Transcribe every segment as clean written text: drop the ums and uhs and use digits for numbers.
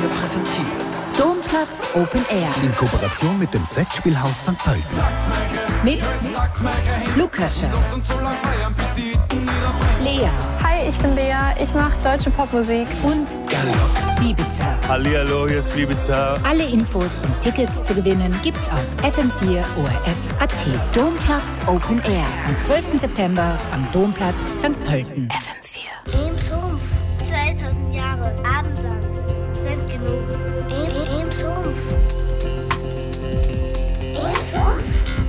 Jahre präsentiert. Domplatz Open Air. In Kooperation mit dem Festspielhaus St. Pölten. Mit Lukascha, Lea. Hi, ich bin Lea. Ich mache deutsche Popmusik. Und Galopp. Bibiza. Hallihallo, hier ist Bibiza. Alle Infos und Tickets zu gewinnen gibt's auf FM4 ORF.at. Domplatz Open Air am 12. September am Domplatz St. Pölten. FM4. Im Sumpf. 2000 Jahre Abendland sind genug. Im Sumpf. Im Sumpf.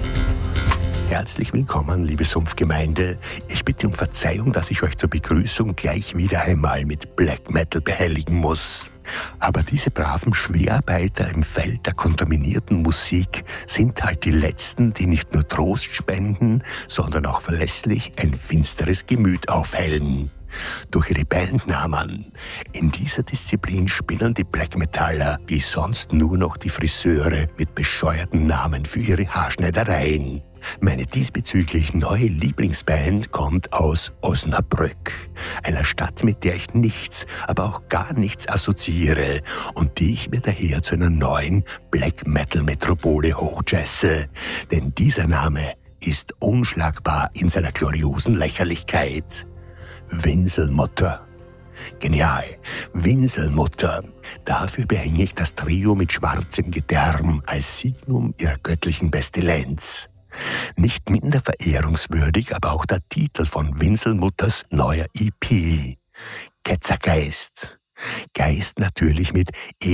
Herzlich willkommen, liebe Sumpfgemeinde. Ich bitte um Verzeihung, dass ich euch zur Begrüßung gleich wieder einmal mit Black Metal behelligen muss. Aber diese braven Schwerarbeiter im Feld der kontaminierten Musik sind halt die Letzten, die nicht nur Trost spenden, sondern auch verlässlich ein finsteres Gemüt aufhellen. Durch ihre Bandnamen. In dieser Disziplin spinnen die Black Metaller wie sonst nur noch die Friseure mit bescheuerten Namen für ihre Haarschneidereien. Meine diesbezüglich neue Lieblingsband kommt aus Osnabrück, einer Stadt, mit der ich nichts, aber auch gar nichts assoziiere und die ich mir daher zu einer neuen Black-Metal-Metropole hochjazze. Denn dieser Name ist unschlagbar in seiner gloriosen Lächerlichkeit. Winselmutter. Genial. Winselmutter. Dafür behänge ich das Trio mit schwarzem Gedärm als Signum ihrer göttlichen Pestilenz. Nicht minder verehrungswürdig, aber auch der Titel von Winselmutters neuer EP. Ketzergeist. Geist natürlich mit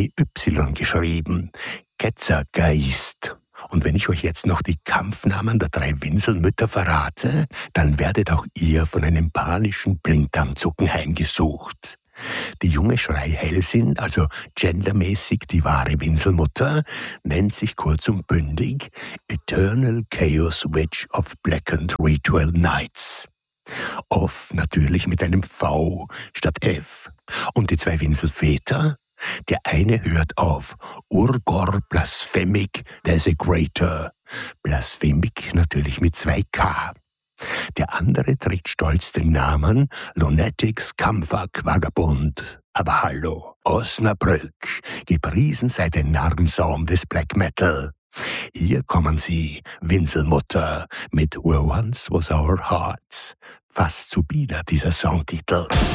EY geschrieben. Ketzergeist. Und wenn ich euch jetzt noch die Kampfnamen der 3 Winselmütter verrate, dann werdet auch ihr von einem panischen Blinddarmzucken heimgesucht. Die junge Schreihälsin, also gendermäßig die wahre Winselmutter, nennt sich kurz und bündig Eternal Chaos Witch of Blackened Ritual Nights. Off natürlich mit einem V statt F. Und die 2 Winselväter? Der eine hört auf Urgor Blasphemic Desecrator. Blasphemic natürlich mit 2K. Der andere trägt stolz den Namen Lunatics Kampfak Vagabund. Aber hallo, Osnabrück, gepriesen sei der Narrensaum des Black Metal. Hier kommen sie, Winselmutter, mit Where Once Was Our Hearts. Fast zu bieder dieser Songtitel.